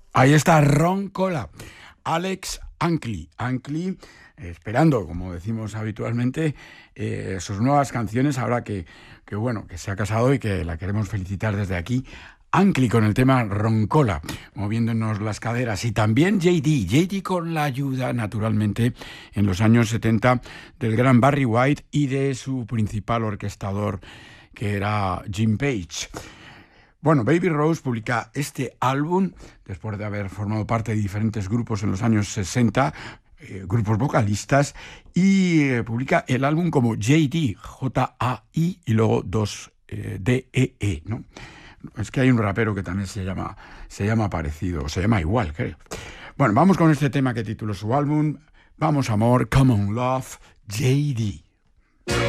Ahí está Roncola, Alex Ankley. Ankley, esperando, como decimos habitualmente, sus nuevas canciones, ahora que se ha casado y que la queremos felicitar desde aquí. Ankley con el tema Roncola, moviéndonos las caderas. Y también JD con la ayuda, naturalmente, en los años 70 del gran Barry White y de su principal orquestador, que era Jim Page. Bueno, Baby Rose publica este álbum después de haber formado parte de diferentes grupos en los años 60, grupos vocalistas, y publica el álbum como JD, J-A-I, y luego dos D-E-E, ¿no? Es que hay un rapero que también se llama parecido, se llama igual, creo. Bueno, vamos con este tema que tituló su álbum, Vamos Amor, Come On Love, JD.